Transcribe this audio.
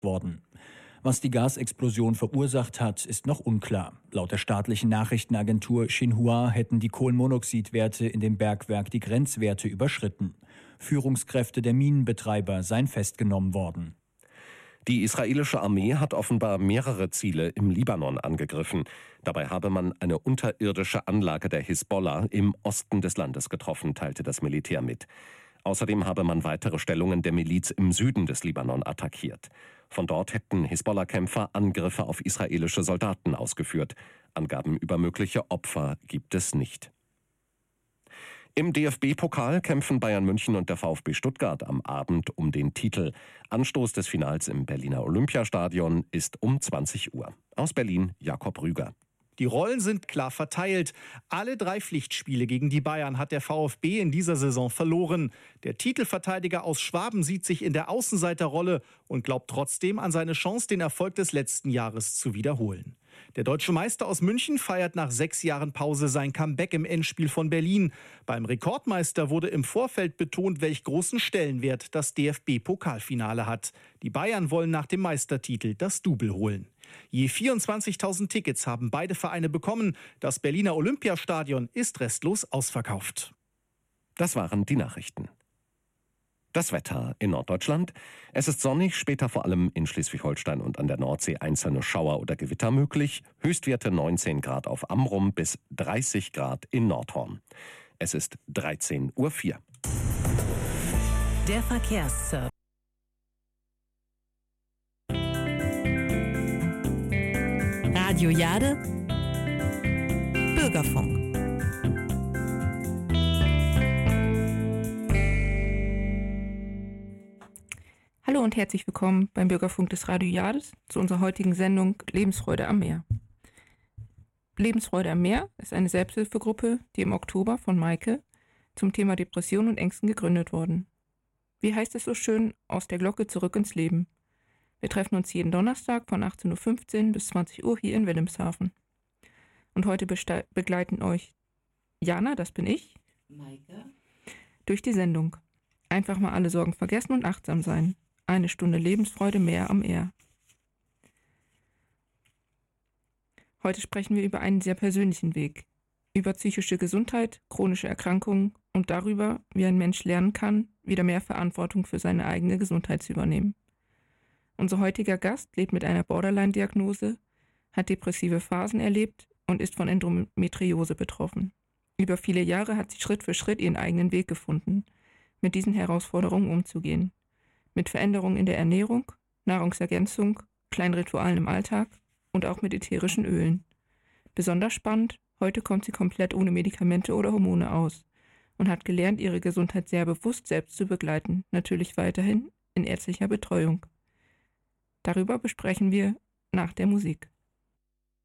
worden. Was die Gasexplosion verursacht hat, ist noch unklar. Laut der staatlichen Nachrichtenagentur Xinhua hätten die Kohlenmonoxidwerte in dem Bergwerk die Grenzwerte überschritten. Führungskräfte der Minenbetreiber seien festgenommen worden. Die israelische Armee hat offenbar mehrere Ziele im Libanon angegriffen. Dabei habe man eine unterirdische Anlage der Hisbollah im Osten des Landes getroffen, teilte das Militär mit. Außerdem habe man weitere Stellungen der Miliz im Süden des Libanon attackiert. Von dort hätten Hisbollah-Kämpfer Angriffe auf israelische Soldaten ausgeführt. Angaben über mögliche Opfer gibt es nicht. Im DFB-Pokal kämpfen Bayern München und der VfB Stuttgart am Abend um den Titel. Anstoß des Finals im Berliner Olympiastadion ist um 20 Uhr. Aus Berlin Jakob Rüger. Die Rollen sind klar verteilt. Alle 3 Pflichtspiele gegen die Bayern hat der VfB in dieser Saison verloren. Der Titelverteidiger aus Schwaben sieht sich in der Außenseiterrolle und glaubt trotzdem an seine Chance, den Erfolg des letzten Jahres zu wiederholen. Der deutsche Meister aus München feiert nach 6 Jahren Pause sein Comeback im Endspiel von Berlin. Beim Rekordmeister wurde im Vorfeld betont, welch großen Stellenwert das DFB-Pokalfinale hat. Die Bayern wollen nach dem Meistertitel das Double holen. Je 24.000 Tickets haben beide Vereine bekommen. Das Berliner Olympiastadion ist restlos ausverkauft. Das waren die Nachrichten. Das Wetter in Norddeutschland. Es ist sonnig, später vor allem in Schleswig-Holstein und an der Nordsee einzelne Schauer oder Gewitter möglich. Höchstwerte 19 Grad auf Amrum bis 30 Grad in Nordhorn. Es ist 13:04 Uhr. Der Verkehrsservice. Radio Jade, Bürgerfunk. Hallo und herzlich willkommen beim Bürgerfunk des Radio Jades zu unserer heutigen Sendung Lebensfreude am Meer. Lebensfreude am Meer ist eine Selbsthilfegruppe, die im Oktober von Maike zum Thema Depression und Ängsten gegründet wurde. Wie heißt es so schön, aus der Glocke zurück ins Leben? Wir treffen uns jeden Donnerstag von 18:15 Uhr bis 20 Uhr hier in Wilhelmshaven. Und heute begleiten euch Jana, das bin ich, Maike, durch die Sendung. Einfach mal alle Sorgen vergessen und achtsam sein. Eine Stunde Lebensfreude mehr am Meer. Heute sprechen wir über einen sehr persönlichen Weg. Über psychische Gesundheit, chronische Erkrankungen und darüber, wie ein Mensch lernen kann, wieder mehr Verantwortung für seine eigene Gesundheit zu übernehmen. Unser heutiger Gast lebt mit einer Borderline-Diagnose, hat depressive Phasen erlebt und ist von Endometriose betroffen. Über viele Jahre hat sie Schritt für Schritt ihren eigenen Weg gefunden, mit diesen Herausforderungen umzugehen. Mit Veränderungen in der Ernährung, Nahrungsergänzung, kleinen Ritualen im Alltag und auch mit ätherischen Ölen. Besonders spannend, heute kommt sie komplett ohne Medikamente oder Hormone aus und hat gelernt, ihre Gesundheit sehr bewusst selbst zu begleiten, natürlich weiterhin in ärztlicher Betreuung. Darüber besprechen wir nach der Musik.